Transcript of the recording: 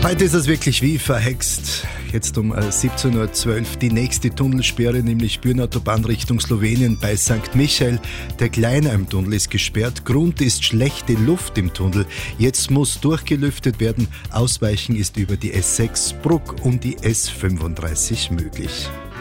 Heute ist es wirklich wie verhext. Jetzt um 17.12 Uhr die nächste Tunnelsperre, nämlich Bürnautobahn Richtung Slowenien bei St. Michael. Der Kleinalm-Tunnel ist gesperrt. Grund ist schlechte Luft im Tunnel. Jetzt muss durchgelüftet werden. Ausweichen ist über die S6 Bruck und die S35 möglich.